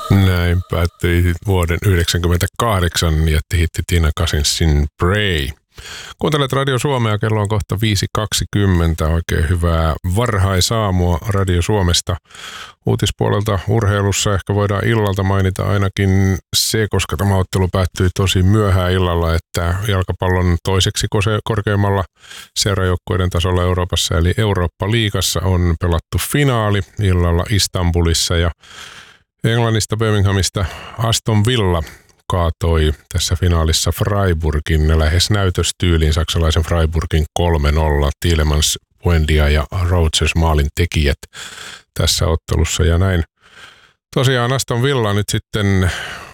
Näin päättyi vuoden 1998 jättihitti Tina Cousinsin Pray. Kuuntelet Radio Suomea, kello on kohta 5.20. Oikein hyvää varhaisaamua Radio Suomesta. Uutispuolelta urheilussa ehkä voidaan illalta mainita ainakin se, koska tämä ottelu päättyi tosi myöhään illalla, että jalkapallon toiseksi korkeimmalla seurajoukkueiden tasolla Euroopassa, eli Eurooppa-liigassa on pelattu finaali illalla Istanbulissa ja Englannista Birminghamista Aston Villa kaatoi tässä finaalissa Freiburgin lähes näytöstyyliin, saksalaisen Freiburgin 3-0. Tielemans, Buendia ja Rodgers maalin tekijät tässä ottelussa ja näin. Tosiaan Aston Villa nyt sitten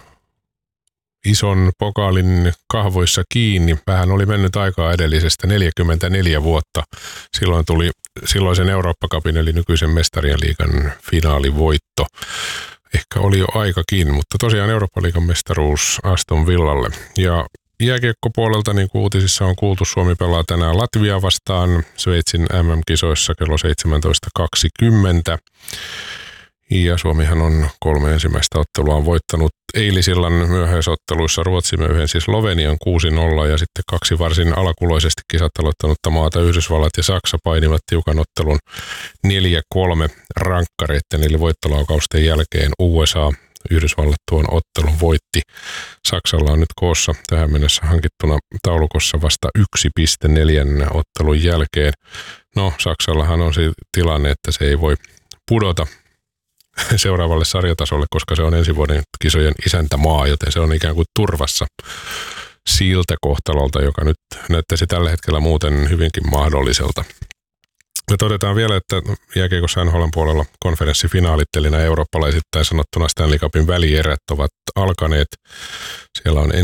ison pokaalin kahvoissa kiinni. Vähän oli mennyt aikaa edellisestä 44 vuotta. Silloin tuli silloisen Eurooppa-cupin eli nykyisen Mestarien liigan finaalivoitto. Ehkä oli jo aikakin, mutta tosiaan Eurooppa-liigan mestaruus Aston Villalle. Ja jääkiekkopuolelta, niin kuin uutisissa on kuultu, Suomi pelaa tänään Latviaa vastaan Sveitsin MM-kisoissa kello 17.20. Ja Suomihan on 3 ensimmäistä ottelua voittanut eilisillan myöhäisotteluissa. Ruotsimme yhden siis Slovenian 6-0 ja sitten 2 varsin alakuloisesti kisat aloittanutta maata Yhdysvallat ja Saksa painivat tiukan ottelun 4-3 rankkareitten eli voittolaukausten jälkeen. USA Yhdysvallat tuon ottelun voitti. Saksalla on nyt koossa tähän mennessä hankittuna taulukossa vasta 1,4 ottelun jälkeen. No, Saksallahan on se tilanne, että se ei voi pudota seuraavalle sarjatasolle, koska se on ensi vuoden kisojen isäntämaa, joten se on ikään kuin turvassa siltä kohtalolta, joka nyt näyttäisi tällä hetkellä muuten hyvinkin mahdolliselta. Me todetaan vielä, että jääkiekossa NHL:n puolella konferenssifinaalittelina eurooppalaisittain sanottuna Stanley Cupin välierät ovat alkaneet. Siellä on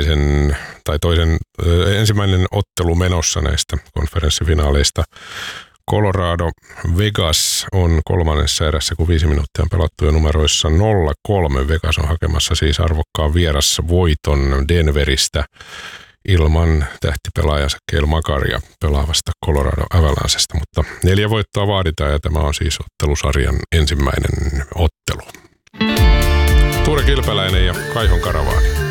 ensimmäinen ottelu menossa näistä konferenssifinaaleista. Colorado Vegas on kolmannessa erässä, kun 5 minuuttia on pelattu jo numeroissa 0-3. Vegas on hakemassa siis arvokkaan vierasvoiton Denveristä ilman tähtipelaajansa Cale Makaria pelaavasta Colorado Avalancesta, mutta 4 voittoa vaaditaan ja tämä on siis ottelusarjan ensimmäinen ottelu. Tuure Kilpeläinen ja Kaihon Karavaani.